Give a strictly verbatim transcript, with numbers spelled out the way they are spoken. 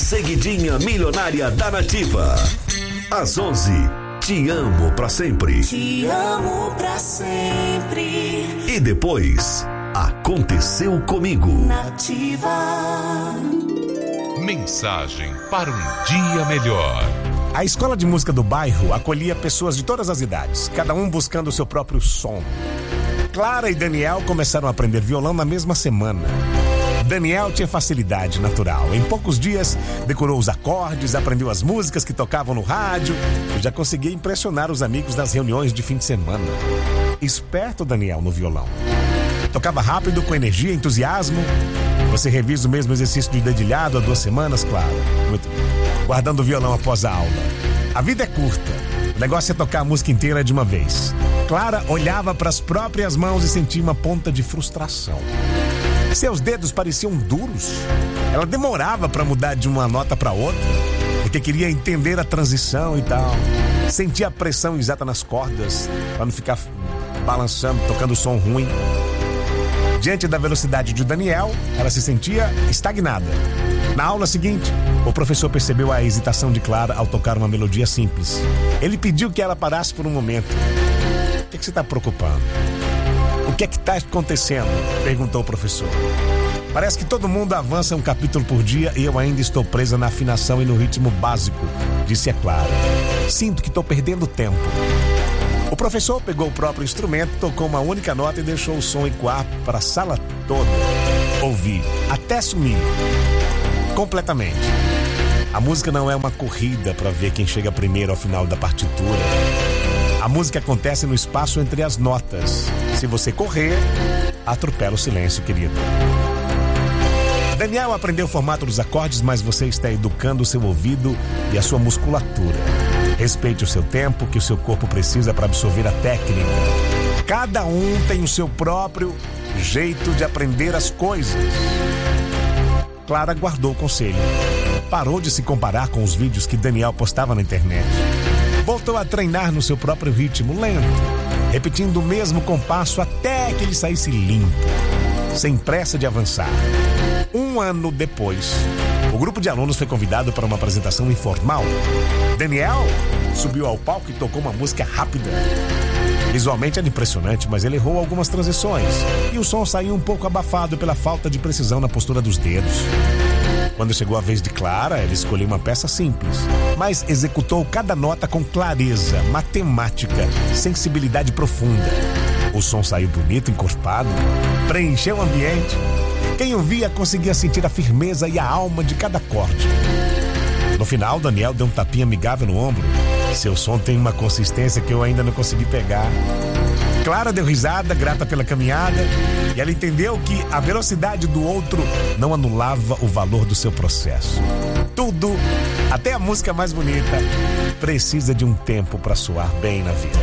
Seguidinha Milionária da Nativa. Às onze, Te Amo Pra Sempre. Te amo pra sempre. E depois, Aconteceu Comigo. Nativa. Mensagem para um dia melhor. A escola de música do bairro acolhia pessoas de todas as idades, cada um buscando o seu próprio som. Clara e Daniel começaram a aprender violão na mesma semana. Daniel tinha facilidade natural. Em poucos dias, decorou os acordes, aprendeu as músicas que tocavam no rádio e já conseguia impressionar os amigos nas reuniões de fim de semana. Esperto Daniel no violão. Tocava rápido, com energia e entusiasmo. Você revisa o mesmo exercício de dedilhado há duas semanas, Clara? Muito bem. Guardando o violão após a aula. A vida é curta. O negócio é tocar a música inteira de uma vez. Clara olhava para as próprias mãos e sentia uma ponta de frustração. Seus dedos pareciam duros. Ela demorava para mudar de uma nota para outra, porque queria entender a transição e tal. Sentia a pressão exata nas cordas, para não ficar balançando, tocando som ruim. Diante da velocidade de Daniel, ela se sentia estagnada. Na aula seguinte, o professor percebeu a hesitação de Clara ao tocar uma melodia simples. Ele pediu que ela parasse por um momento. O que, é que você está preocupando? O que é que está acontecendo? Perguntou o professor. Parece que todo mundo avança um capítulo por dia e eu ainda estou presa na afinação e no ritmo básico, disse a Clara. Sinto que estou perdendo tempo. O professor pegou o próprio instrumento, tocou uma única nota e deixou o som ecoar para a sala toda. Ouvi, até sumir. Completamente. A música não é uma corrida para ver quem chega primeiro ao final da partitura. A música acontece no espaço entre as notas. Se você correr, atropela o silêncio, querido. Daniel aprendeu o formato dos acordes, mas você está educando o seu ouvido e a sua musculatura. Respeite o seu tempo, que o seu corpo precisa para absorver a técnica. Cada um tem o seu próprio jeito de aprender as coisas. Clara guardou o conselho. Parou de se comparar com os vídeos que Daniel postava na internet. Voltou a treinar no seu próprio ritmo, lento, repetindo o mesmo compasso até que ele saísse limpo, sem pressa de avançar. Um ano depois, o grupo de alunos foi convidado para uma apresentação informal. Daniel subiu ao palco e tocou uma música rápida. Visualmente era impressionante, mas ele errou algumas transições e o som saiu um pouco abafado pela falta de precisão na postura dos dedos. Quando chegou a vez de Clara, ela escolheu uma peça simples, mas executou cada nota com clareza, matemática, sensibilidade profunda. O som saiu bonito, encorpado, preencheu o ambiente. Quem ouvia conseguia sentir a firmeza e a alma de cada acorde. No final, Daniel deu um tapinha amigável no ombro. Seu som tem uma consistência que eu ainda não consegui pegar. Clara deu risada, grata pela caminhada, e ela entendeu que a velocidade do outro não anulava o valor do seu processo. Tudo, até a música mais bonita, precisa de um tempo para soar bem na vida.